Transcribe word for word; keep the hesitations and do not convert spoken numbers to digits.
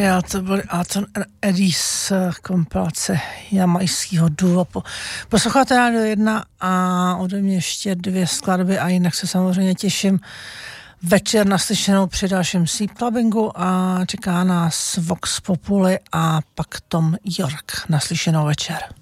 Geniál, to byl Alton Eddy z kompilace jamajského duo. Posloucháte Rádio jedna a ode mě ještě dvě skladby a jinak se samozřejmě těším večer naslyšenou při dalším Sleep Clubbingu a čeká nás Vox Populi a pak Tom York naslyšenou večer.